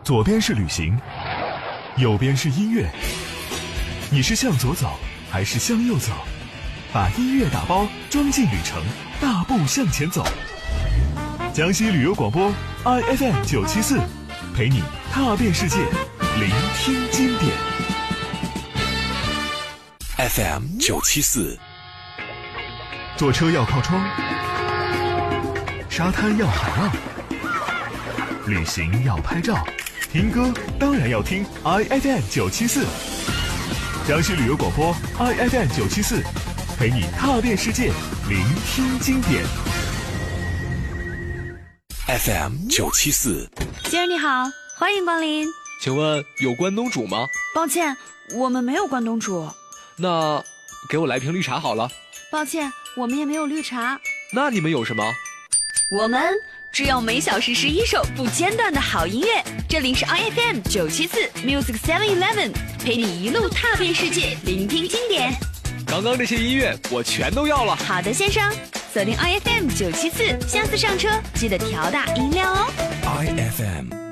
左边是旅行，右边是音乐。你是向左走还是向右走？把音乐打包装进旅程，大步向前走。江西旅游广播 IFM 974，陪你踏遍世界，聆听经典。 FM 974， 坐车要靠窗，沙滩要海浪，旅行要拍照，听歌当然要听 IFM 974。江西旅游广播 IFM 974，陪你踏遍世界，聆听经典。 FM 974， 先生你好，欢迎光临。 请问有关东煮吗？ 抱歉，我们没有关东煮。 那给我来瓶绿茶好了。 抱歉，我们也没有绿茶。 那你们有什么？ 我们只有每小时11首不间断的好音乐。这里是 IFM 974 Music 711，陪你一路踏遍世界，聆听经典。 刚刚这些音乐我全都要了。 好的，先生，锁定 IFM 974，下次上车记得调大音量哦。 IFM